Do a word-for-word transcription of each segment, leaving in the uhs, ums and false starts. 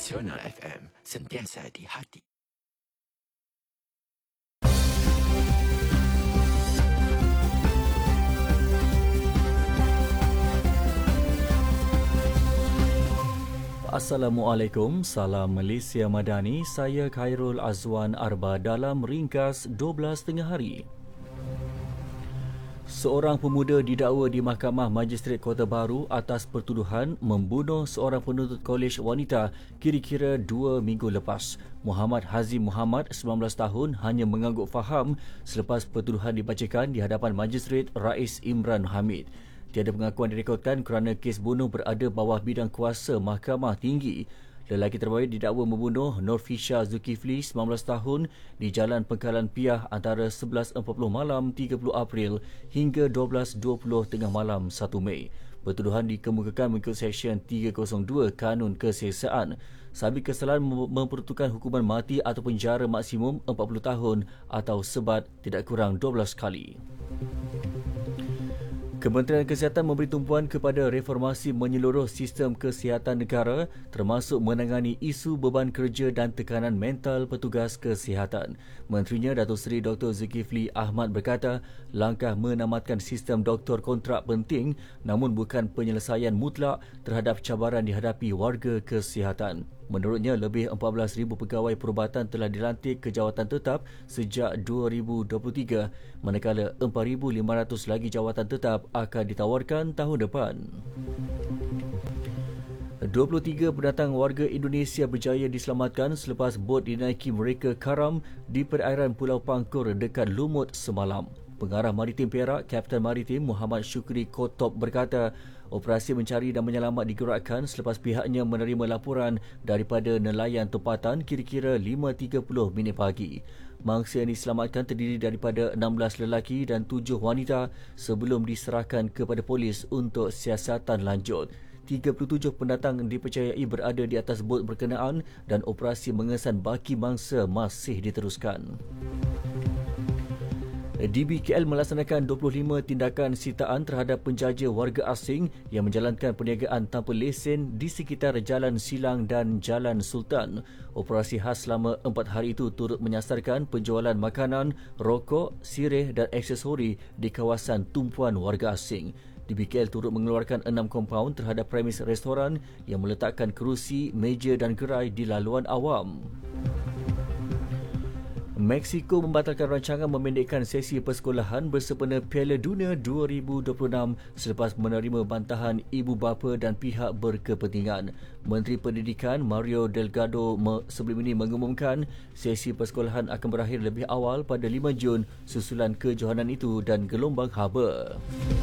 Nasional F M, sentiasa di hati. Assalamualaikum, salam Malaysia Madani, saya Khairul Azwan Arba dalam ringkas dua belas tengah hari. Seorang pemuda didakwa di Mahkamah Magistrate Kota Baru atas pertuduhan membunuh seorang penuntut kolej wanita kira-kira dua minggu lepas. Muhammad Hazim Muhammad, sembilan belas tahun, hanya mengangguk faham selepas pertuduhan dibacakan di hadapan Magistrate Rais Imran Hamid. Tiada pengakuan direkodkan kerana kes bunuh berada bawah bidang kuasa Mahkamah Tinggi. Lelaki terbaik didakwa membunuh Nurfisha Zulkifli, sembilan belas tahun, di Jalan Pengkalan Piah antara sebelas empat puluh malam tiga puluh April hingga dua belas dua puluh tengah malam satu Mei. Pertuduhan dikemukakan mengikut Seksyen tiga kosong dua Kanun Kesiasaan. Sabit kesalahan memperuntukkan hukuman mati atau penjara maksimum empat puluh tahun atau sebat tidak kurang dua belas kali. Kementerian Kesihatan memberi tumpuan kepada reformasi menyeluruh sistem kesihatan negara termasuk menangani isu beban kerja dan tekanan mental petugas kesihatan. Menterinya Datuk Seri Doktor Zulkifli Ahmad berkata, langkah menamatkan sistem doktor kontrak penting namun bukan penyelesaian mutlak terhadap cabaran dihadapi warga kesihatan. Menurutnya, lebih empat belas ribu pegawai perubatan telah dilantik ke jawatan tetap sejak dua ribu dua puluh tiga, manakala empat ribu lima ratus lagi jawatan tetap akan ditawarkan tahun depan. dua puluh tiga pendatang warga Indonesia berjaya diselamatkan selepas bot dinaiki mereka karam di perairan Pulau Pangkur dekat Lumut semalam. Pengarah Maritim Perak, Kapten Maritim Muhammad Syukri Kotop berkata, operasi mencari dan menyelamat digerakkan selepas pihaknya menerima laporan daripada nelayan tempatan kira-kira lima tiga puluh minit pagi. Mangsa yang diselamatkan terdiri daripada enam belas lelaki dan tujuh wanita sebelum diserahkan kepada polis untuk siasatan lanjut. tiga puluh tujuh pendatang dipercayai berada di atas bot berkenaan dan operasi mengesan baki mangsa masih diteruskan. D B K L melaksanakan dua puluh lima tindakan sitaan terhadap penjaja warga asing yang menjalankan perniagaan tanpa lesen di sekitar Jalan Silang dan Jalan Sultan. Operasi khas selama empat hari itu turut menyasarkan penjualan makanan, rokok, sirih dan aksesori di kawasan tumpuan warga asing. D B K L turut mengeluarkan enam kompaun terhadap premis restoran yang meletakkan kerusi, meja dan gerai di laluan awam. Mexico membatalkan rancangan memendekkan sesi persekolahan bersempena Piala Dunia dua ribu dua puluh enam selepas menerima bantahan ibu bapa dan pihak berkepentingan. Menteri Pendidikan Mario Delgado sebelum ini mengumumkan sesi persekolahan akan berakhir lebih awal pada lima Jun susulan kejohanan itu dan gelombang haba.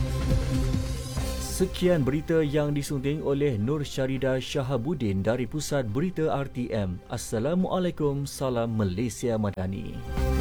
Sekian berita yang disunting oleh Nur Syarida Shahabuddin dari Pusat Berita R T M. Assalamualaikum, salam Malaysia Madani.